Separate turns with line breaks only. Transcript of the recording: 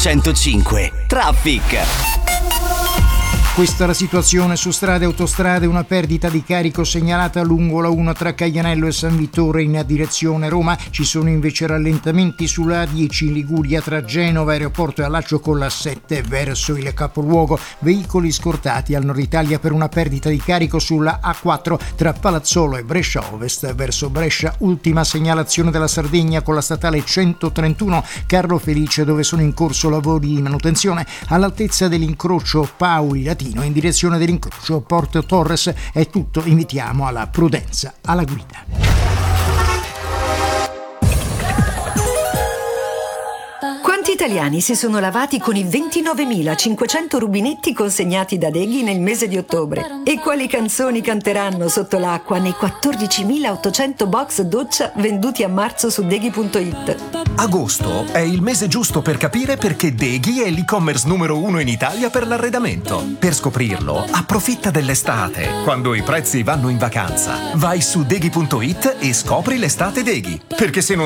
105. Traffic.
Questa è la situazione su strade e autostrade, una perdita di carico segnalata lungo la 1 tra Caianello e San Vittore in direzione Roma. Ci sono invece rallentamenti sulla A10 in Liguria tra Genova Aeroporto e allaccio con la 7 verso il capoluogo. Veicoli scortati al nord Italia per una perdita di carico sulla A4 tra Palazzolo e Brescia Ovest verso Brescia. Ultima segnalazione della Sardegna con la statale 131 Carlo Felice, dove sono in corso lavori di manutenzione all'altezza dell'incrocio Paoli-Latino in direzione dell'incrocio Porto Torres. È tutto, invitiamo alla prudenza alla guida.
Quanti italiani si sono lavati con i 29.500 rubinetti consegnati da Deghi nel mese di ottobre? E quali canzoni canteranno sotto l'acqua nei 14.800 box doccia venduti a marzo su Deghi.it?
Agosto è il mese giusto per capire perché Deghi è l'e-commerce numero 1 in Italia per l'arredamento. Per scoprirlo, approfitta dell'estate, quando i prezzi vanno in vacanza. Vai su Deghi.it e scopri l'estate Deghi. Perché se non